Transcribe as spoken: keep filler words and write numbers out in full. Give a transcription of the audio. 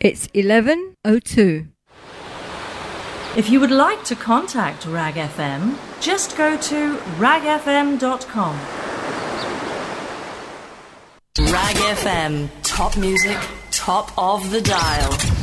It's eleven oh two. If you would like to contact Rag F M, just go to rag f m dot com. Rag F M, top music, top of the dial.